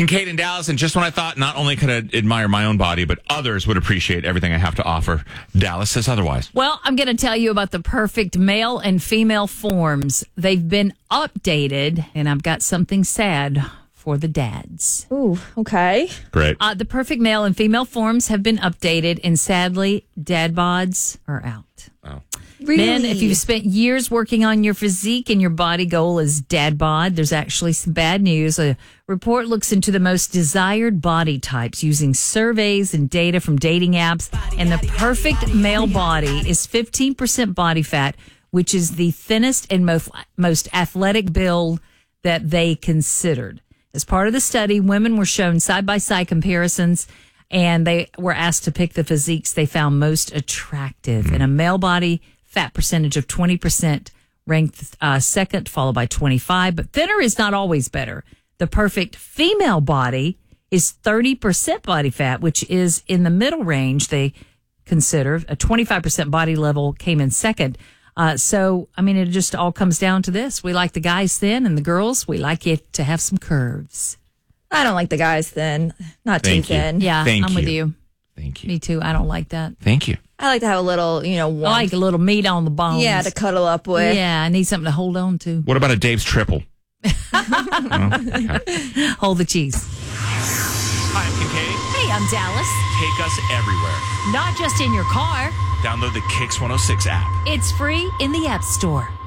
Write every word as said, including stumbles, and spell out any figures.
Kincaid in Dallas, and just when I thought not only could I admire my own body, but others would appreciate everything I have to offer, Dallas says otherwise. Well, I'm going to tell you about the perfect male and female forms. They've been updated, and I've got something sad for the dads. Ooh, okay. Great. Uh, the perfect male and female forms have been updated, and sadly, dad bods are out. Oh. Really? Men, if you've spent years working on your physique and your body goal is dad bod, there's actually some bad news. A report looks into the most desired body types using surveys and data from dating apps. And the perfect male body is fifteen percent body fat, which is the thinnest and most, most athletic build that they considered. As part of the study, women were shown side-by-side comparisons, and they were asked to pick the physiques they found most attractive. And a male body fat percentage of twenty percent ranked uh, second, followed by twenty-five. But thinner is not always better. The perfect female body is thirty percent body fat, which is in the middle range they consider. A twenty-five percent body level came in second. Uh, so, I mean, it just all comes down to this. We like the guys thin, and the girls, we like it to have some curves. I don't like the guys thin. Not Thank too you. thin. Yeah, Thank I'm with you. you. Thank you. Me too. I don't like that. Thank you. I like to have a little, you know, warmth. I like a little meat on the bones. Yeah, to cuddle up with. Yeah, I need something to hold on to. What about a Dave's triple? Oh, okay. Hold the cheese. Hi, I'm Kincaid. Hey, I'm Dallas. Take us everywhere. Not just in your car. Download the Kicks one oh six app. It's free in the App Store.